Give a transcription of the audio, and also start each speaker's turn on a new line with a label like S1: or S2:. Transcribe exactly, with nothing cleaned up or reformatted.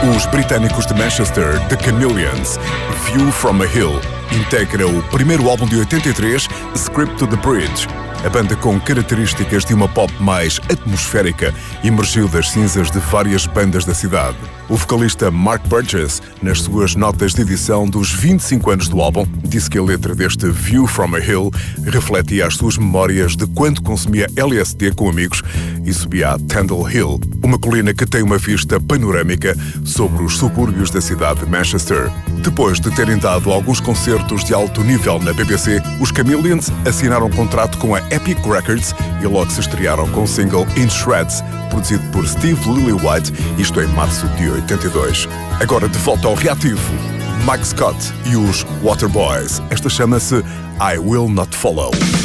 S1: Os britânicos de Manchester, The Chameleons, View from a Hill, integra o primeiro álbum de oitenta e três, Script to the Bridge. A banda, com características de uma pop mais atmosférica, emergiu das cinzas de várias bandas da cidade. O vocalista Mark Burgess, nas suas notas de edição dos vinte e cinco anos do álbum, disse que a letra deste View from a Hill refletia as suas memórias de quando consumia L S D com amigos e subia a Tyndall Hill, uma colina que tem uma vista panorâmica sobre os subúrbios da cidade de Manchester. Depois de terem dado alguns concertos de alto nível na B B C, os Chameleons assinaram um contrato com a Epic Records e logo se estrearam com o single In Shreds, produzido por Steve Lillywhite, isto em março de oitenta e dois. Agora de volta ao reativo, Mike Scott e os Waterboys. Esta chama-se I Will Not Follow.